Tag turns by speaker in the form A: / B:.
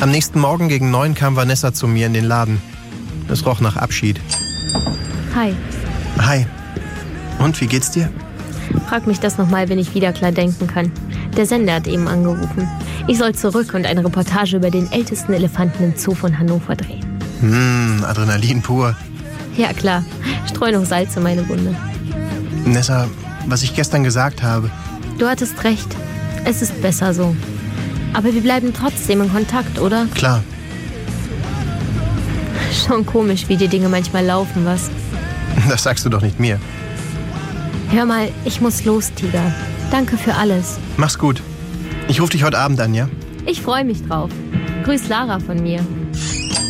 A: Am nächsten Morgen gegen 9 kam Vanessa zu mir in den Laden. Es roch nach Abschied.
B: Hi.
A: Hi. Und, wie geht's dir?
B: Frag mich das nochmal, wenn ich wieder klar denken kann. Der Sender hat eben angerufen. Ich soll zurück und eine Reportage über den ältesten Elefanten im Zoo von Hannover drehen.
A: Adrenalin pur.
B: Ja klar, streu noch Salz in meine Wunde.
A: Nessa, was ich gestern gesagt habe.
B: Du hattest recht. Es ist besser so. Aber wir bleiben trotzdem in Kontakt, oder?
A: Klar.
B: Schon komisch, wie die Dinge manchmal laufen, was?
A: Das sagst du doch nicht mir.
B: Hör mal, ich muss los, Tiger. Danke für alles.
A: Mach's gut. Ich rufe dich heute Abend an, ja?
B: Ich freue mich drauf. Grüß Lara von mir.